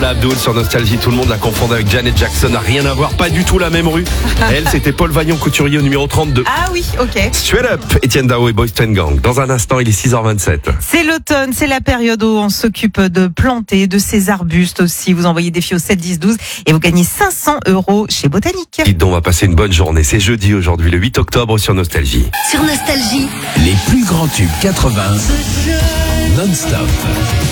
Paula Abdul sur Nostalgie. Tout le monde la confondait avec Janet Jackson. N'a rien à voir, pas du tout la même rue. Elle, c'était Paul Vaillant, couturier au numéro 32. Ah oui, ok. Straight Up, Etienne Dao et Boyz II Gang. Dans un instant, il est 6h27. C'est l'automne, c'est la période où on s'occupe de planter, de ces arbustes aussi. Vous envoyez des filles au 7 10 12 et vous gagnez 500 € chez Botanique. Dites donc, on va passer une bonne journée. C'est jeudi aujourd'hui, le 8 octobre sur Nostalgie. Sur Nostalgie, Les plus grands tubes 80 non-stop.